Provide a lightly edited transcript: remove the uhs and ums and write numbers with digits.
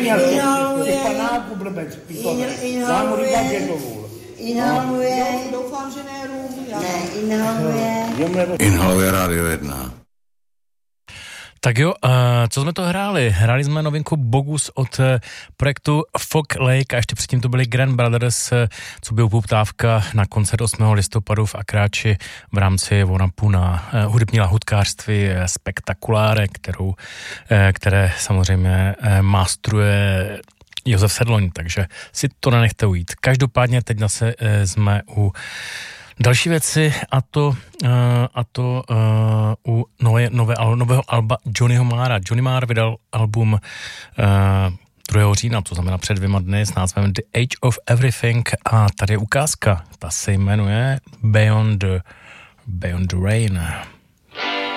měl těch panáků blbec. Inhaluje. Doufám, že ne rum. Inhaluje Rádio 1. Tak jo, co jsme to hráli? Hráli jsme novinku Bogus od projektu Fog Lake a ještě předtím to byli Grand Brothers, co byl poptávka na koncert 8. listopadu v Akráči v rámci Vonapu na hudební lahutkářství Spektakuláre, které samozřejmě mástruje Josef Sedloň, takže si to nenechte ujít. Každopádně teď zase jsme u další věci a to u nového alba Johnnyho Marra. Johnny Marr vydal album 2. října, to znamená před 2 dny s názvem The Age of Everything a tady je ukázka, ta se jmenuje Beyond the Rain.